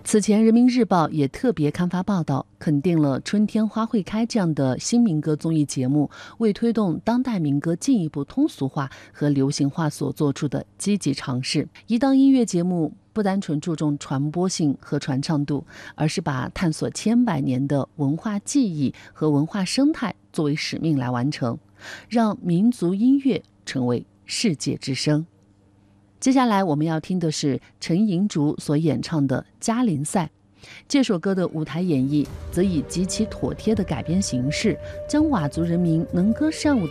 此前，人民日报也特别刊发报道，肯定了《春天花会开》这样的新民歌综艺节目为推动当代民歌进一步通俗化和流行化所做出的积极尝试。一档音乐节目不单纯注重传播性和传唱度，而是把探索千百年的文化记忆和文化生态作为使命来完成，让民族音乐成为世界之声。接下来我们要听的是陈银竹所演唱的《嘉陵赛》。这首歌的舞台演绎则以极其妥帖的改编形式，将佤族人民能歌善舞